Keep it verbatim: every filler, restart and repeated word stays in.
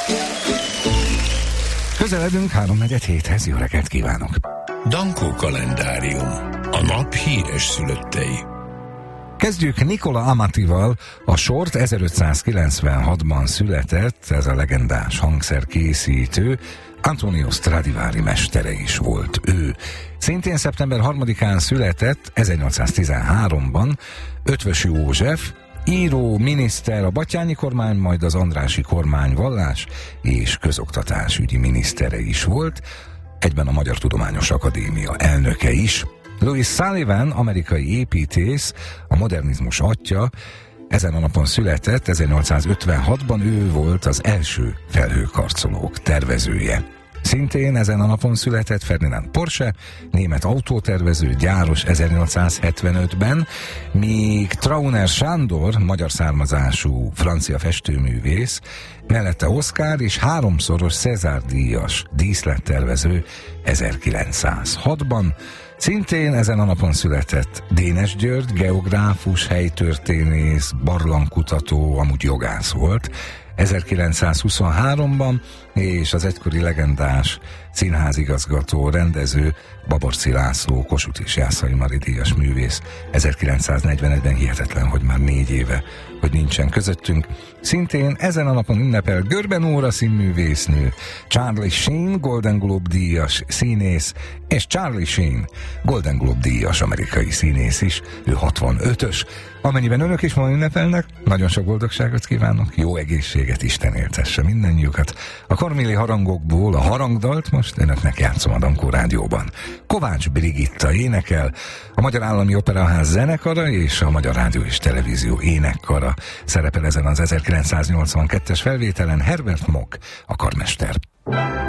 Közeledünk háromnegyed héthez, jó reggelt kívánok! Dankó kalendárium. A nap híres szülöttei. Kezdjük Nicola Amatival, a sort ezerötszázkilencvenhatban született, ez a legendás hangszerkészítő, Antonio Stradivari mestere is volt ő. Szintén szeptember harmadikán született, ezernyolcszáztizenháromban Eötvös József, író, miniszter, a Batthyáni kormány, majd az Andrássy kormány vallás és közoktatásügyi minisztere is volt, egyben a Magyar Tudományos Akadémia elnöke is. Louis Sullivan, amerikai építész, a modernizmus atya, ezen a napon született, ezernyolcszázötvenhatban ő volt az első felhőkarcolók tervezője. Szintén ezen a napon született Ferdinand Porsche, német autótervező, gyáros ezernyolcszázhetvenötben, míg Trauner Sándor, magyar származású francia festőművész, mellette Oscar és háromszoros César-díjas díszlettervező ezerkilencszázhatban. Szintén ezen a napon született Dénes György, geográfus, helytörténész, barlangkutató, amúgy jogász volt, ezerkilencszázhuszonháromban, és az egykori legendás színházigazgató, rendező Baborczy László, Kossuth és Jászai Mari díjas művész ezerkilencszáznegyvenegyben, hihetetlen, hogy már négy éve, hogy nincsen közöttünk. Szintén ezen a napon ünnepel Görbe Nóra színművésznő, Charlie Sheen, Golden Globe díjas színész, és Charlie Sheen, Golden Globe díjas amerikai színész is, ő hatvanötös. Amennyiben önök is ma ünnepelnek, nagyon sok boldogságot kívánok, jó egészséget, Isten éltesse mindennyiukat. A Kornéli harangokból a harangdalt most önöknek játszom a Dankó Rádióban. Kovács Brigitta énekel, a Magyar Állami Operaház zenekara és a Magyar Rádió és Televízió énekkara szerepel ezen az ezerkilencszáznyolcvankettes felvételen, Herbert Mock, a karmester.